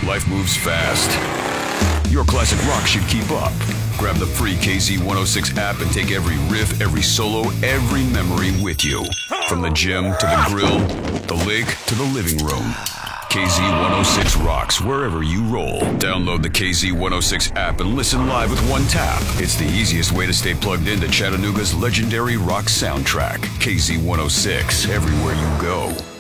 Life moves fast. Your classic rock should keep up. Grab the free KZ106 app and take every riff, every solo, every memory with you. From the gym to the grill, the lake to the living room. KZ106 rocks wherever you roll. Download the KZ106 app and listen live with one tap. It's the easiest way to stay plugged into Chattanooga's legendary rock soundtrack. KZ106, everywhere you go.